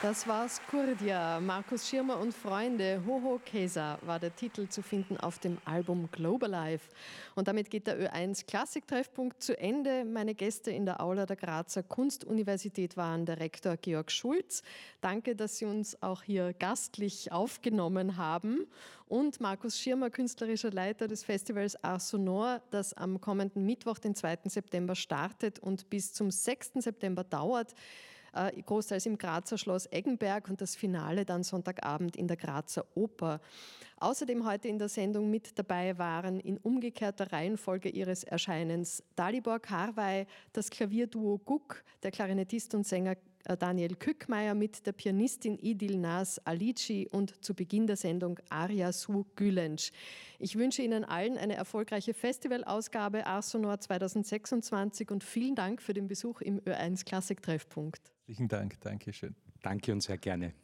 Das war Skurdia, Markus Schirmer und Freunde. Hoho Kesa war der Titel, zu finden auf dem Album Globalive. Und damit geht der Ö1 Klassiktreffpunkt zu Ende. Meine Gäste in der Aula der Grazer Kunstuniversität waren der Rektor Georg Schulz. Danke, dass Sie uns auch hier gastlich aufgenommen haben. Und Markus Schirmer, künstlerischer Leiter des Festivals Ars Sonor, das am kommenden Mittwoch, den 2. September startet und bis zum 6. September dauert. Großteils im Grazer Schloss Eggenberg und das Finale dann Sonntagabend in der Grazer Oper. Außerdem heute in der Sendung mit dabei waren in umgekehrter Reihenfolge ihres Erscheinens Dalibor Karwey, das Klavierduo Guck, der Klarinettist und Sänger Daniel Kückmeier mit der Pianistin Idil Naz Alici und zu Beginn der Sendung Arya Su Gülenc. Ich wünsche Ihnen allen eine erfolgreiche Festivalausgabe Ars Sonor 2026 und vielen Dank für den Besuch im Ö1 Klassiktreffpunkt. Herzlichen Dank, danke schön. Danke und sehr gerne.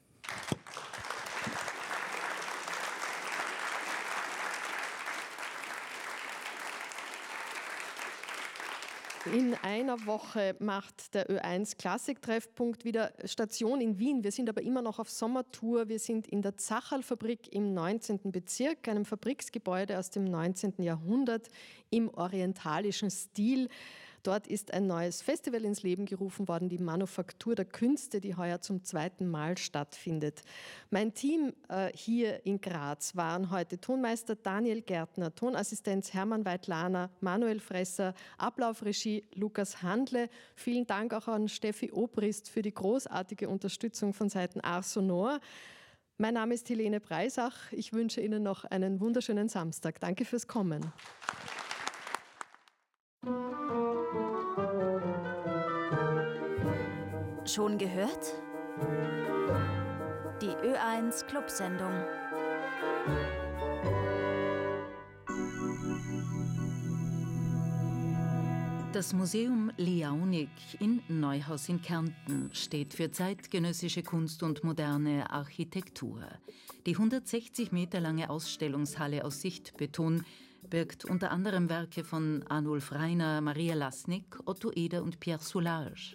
In einer Woche macht der Ö1 Klassiktreffpunkt wieder Station in Wien. Wir sind aber immer noch auf Sommertour. Wir sind in der Zacherl-Fabrik im 19. Bezirk, einem Fabriksgebäude aus dem 19. Jahrhundert im orientalischen Stil. Dort ist ein neues Festival ins Leben gerufen worden, die Manufaktur der Künste, die heuer zum 2. Mal stattfindet. Mein Team hier in Graz waren heute Tonmeister Daniel Gärtner, Tonassistenz Hermann Weidlaner, Manuel Fresser, Ablaufregie Lukas Handle. Vielen Dank auch an Steffi Obrist für die großartige Unterstützung von Seiten Ars Sonor. Mein Name ist Helene Breisach. Ich wünsche Ihnen noch einen wunderschönen Samstag. Danke fürs Kommen. Schon gehört? Die Ö1 Clubsendung. Das Museum Liaunik in Neuhaus in Kärnten steht für zeitgenössische Kunst und moderne Architektur. Die 160 Meter lange Ausstellungshalle aus Sichtbeton birgt unter anderem Werke von Arnulf Rainer, Maria Lasnik, Otto Eder und Pierre Soulages.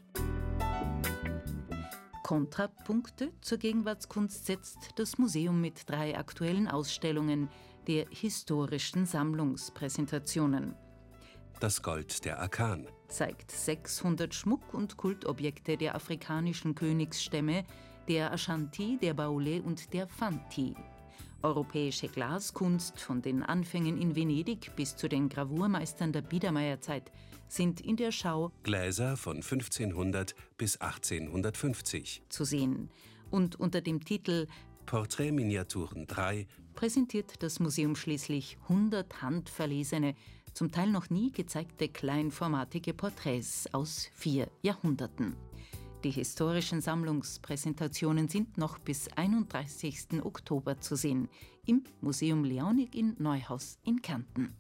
Kontrapunkte zur Gegenwartskunst setzt das Museum mit 3 aktuellen Ausstellungen der historischen Sammlungspräsentationen. Das Gold der Akan Zeigt 600 Schmuck- und Kultobjekte der afrikanischen Königsstämme, der Ashanti, der Baoulé und der Fanti. Europäische Glaskunst von den Anfängen in Venedig bis zu den Gravurmeistern der Biedermeierzeit sind in der Schau Gläser von 1500 bis 1850 zu sehen. Und unter dem Titel Porträtminiaturen 3 präsentiert das Museum schließlich 100 handverlesene, zum Teil noch nie gezeigte kleinformatige Porträts aus 4 Jahrhunderten. Die historischen Sammlungspräsentationen sind noch bis 31. Oktober zu sehen im Museum Liaunik in Neuhaus in Kärnten.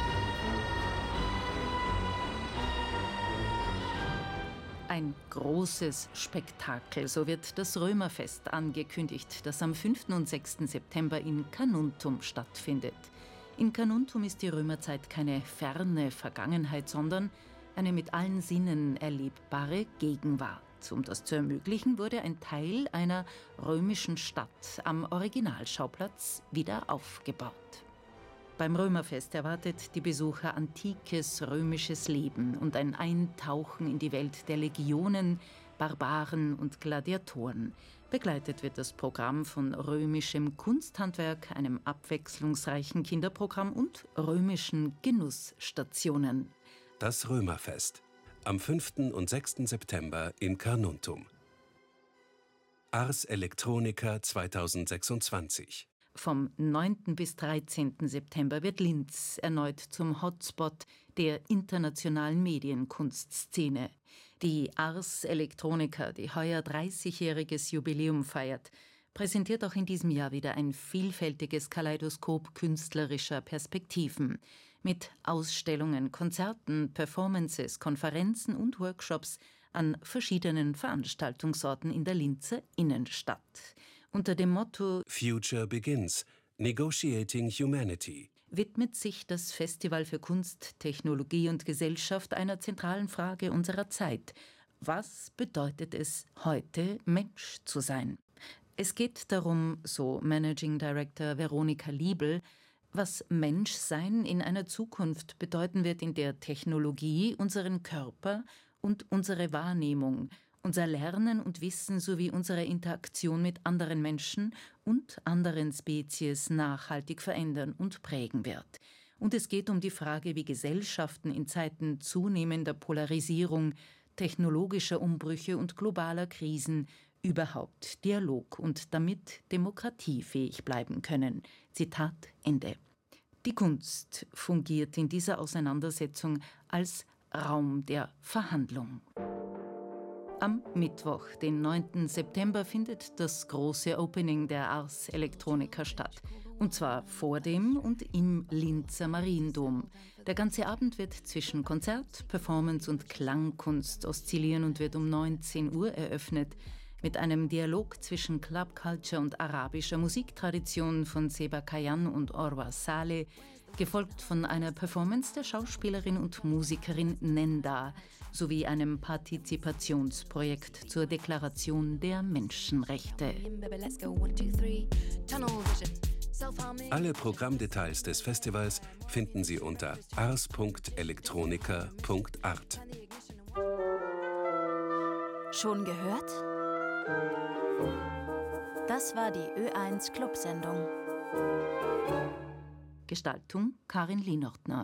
Ein großes Spektakel, so wird das Römerfest angekündigt, das am 5. und 6. September in Carnuntum stattfindet. In Carnuntum ist die Römerzeit keine ferne Vergangenheit, sondern eine mit allen Sinnen erlebbare Gegenwart. Um das zu ermöglichen, wurde ein Teil einer römischen Stadt am Originalschauplatz wieder aufgebaut. Beim Römerfest erwartet die Besucher antikes römisches Leben und ein Eintauchen in die Welt der Legionen, Barbaren und Gladiatoren. Begleitet wird das Programm von römischem Kunsthandwerk, einem abwechslungsreichen Kinderprogramm und römischen Genussstationen. Das Römerfest am 5. und 6. September in Carnuntum. Ars Electronica 2026. Vom 9. bis 13. September wird Linz erneut zum Hotspot der internationalen Medienkunstszene. Die Ars Electronica, die heuer 30-jähriges Jubiläum feiert, präsentiert auch in diesem Jahr wieder ein vielfältiges Kaleidoskop künstlerischer Perspektiven. Mit Ausstellungen, Konzerten, Performances, Konferenzen und Workshops an verschiedenen Veranstaltungsorten in der Linzer Innenstadt. Unter dem Motto Future Begins – Negotiating Humanity widmet sich das Festival für Kunst, Technologie und Gesellschaft einer zentralen Frage unserer Zeit: Was bedeutet es, heute Mensch zu sein? Es geht darum, so Managing Director Veronika Liebl, was Menschsein in einer Zukunft bedeuten wird, in der Technologie unseren Körper und unsere Wahrnehmung, unser Lernen und Wissen sowie unsere Interaktion mit anderen Menschen und anderen Spezies nachhaltig verändern und prägen wird. Und es geht um die Frage, wie Gesellschaften in Zeiten zunehmender Polarisierung, technologischer Umbrüche und globaler Krisen überhaupt Dialog und damit demokratiefähig bleiben können. Zitat Ende. Die Kunst fungiert in dieser Auseinandersetzung als Raum der Verhandlung. Am Mittwoch, den 9. September, findet das große Opening der Ars Electronica statt. Und zwar vor dem und im Linzer Mariendom. Der ganze Abend wird zwischen Konzert, Performance und Klangkunst oszillieren und wird um 19 Uhr eröffnet. Mit einem Dialog zwischen Club Culture und arabischer Musiktradition von Seba Kayan und Orwa Saleh, gefolgt von einer Performance der Schauspielerin und Musikerin Nenda sowie einem Partizipationsprojekt zur Deklaration der Menschenrechte. Alle Programmdetails des Festivals finden Sie unter ars.electronica.art. Schon gehört? Das war die Ö1 Clubsendung. Gestaltung Karin Lienortner.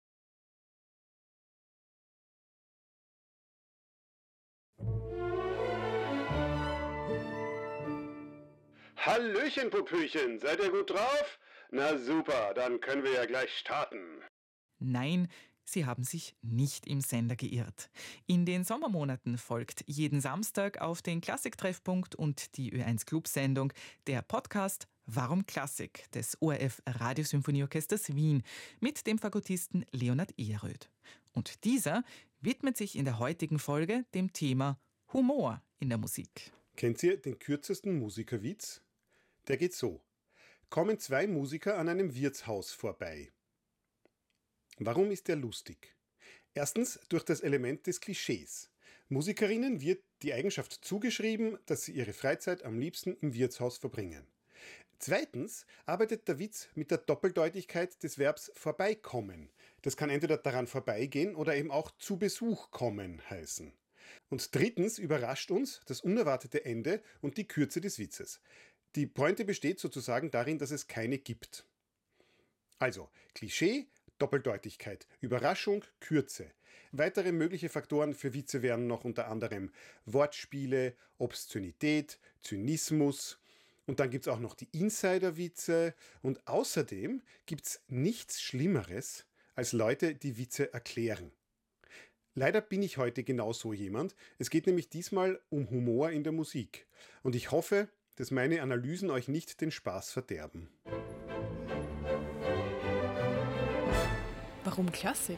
Hallöchen, Popöchen, seid ihr gut drauf? Na super, dann können wir ja gleich starten. Nein, Sie haben sich nicht im Sender geirrt. In den Sommermonaten folgt jeden Samstag auf den Klassiktreffpunkt und die Ö1 Clubsendung der Podcast Warum Klassik des ORF Radiosymphonieorchesters Wien mit dem Fagottisten Leonhard Ehröd. Und dieser widmet sich in der heutigen Folge dem Thema Humor in der Musik. Kennt ihr den kürzesten Musikerwitz? Der geht so. Kommen zwei Musiker an einem Wirtshaus vorbei. Warum ist der lustig? Erstens durch das Element des Klischees. Musikerinnen wird die Eigenschaft zugeschrieben, dass sie ihre Freizeit am liebsten im Wirtshaus verbringen. Zweitens arbeitet der Witz mit der Doppeldeutigkeit des Verbs vorbeikommen. Das kann entweder daran vorbeigehen oder eben auch zu Besuch kommen heißen. Und drittens überrascht uns das unerwartete Ende und die Kürze des Witzes. Die Pointe besteht sozusagen darin, dass es keine gibt. Also Klischee, Doppeldeutigkeit, Überraschung, Kürze. Weitere mögliche Faktoren für Witze wären noch unter anderem Wortspiele, Obszönität, Zynismus. Und dann gibt es auch noch die Insider-Witze. Und außerdem gibt es nichts Schlimmeres als Leute, die Witze erklären. Leider bin ich heute genau so jemand. Es geht nämlich diesmal um Humor in der Musik. Und ich hoffe, dass meine Analysen euch nicht den Spaß verderben. Warum Klassik?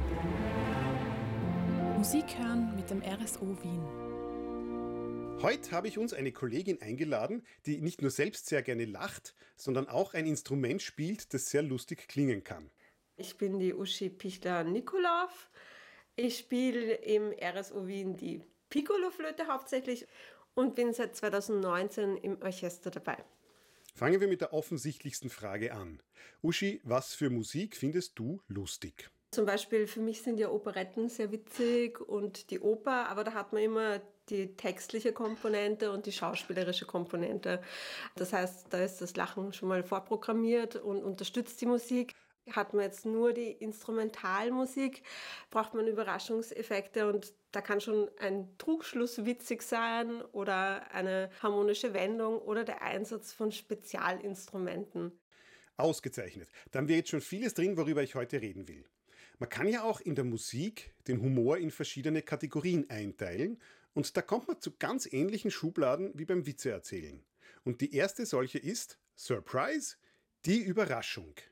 Musik hören mit dem RSO Wien. Heute habe ich uns eine Kollegin eingeladen, die nicht nur selbst sehr gerne lacht, sondern auch ein Instrument spielt, das sehr lustig klingen kann. Ich bin die Uschi Pichler-Nikolav. Ich spiele im RSO Wien die Piccolo-Flöte hauptsächlich und bin seit 2019 im Orchester dabei. Fangen wir mit der offensichtlichsten Frage an. Uschi, was für Musik findest du lustig? Zum Beispiel für mich sind ja Operetten sehr witzig und die Oper, aber da hat man immer die textliche Komponente und die schauspielerische Komponente. Das heißt, da ist das Lachen schon mal vorprogrammiert und unterstützt die Musik. Hat man jetzt nur die Instrumentalmusik, braucht man Überraschungseffekte und da kann schon ein Trugschluss witzig sein oder eine harmonische Wendung oder der Einsatz von Spezialinstrumenten. Ausgezeichnet. Da haben wir jetzt schon vieles drin, worüber ich heute reden will. Man kann ja auch in der Musik den Humor in verschiedene Kategorien einteilen und da kommt man zu ganz ähnlichen Schubladen wie beim Witzeerzählen. Und die erste solche ist, Surprise, die Überraschung.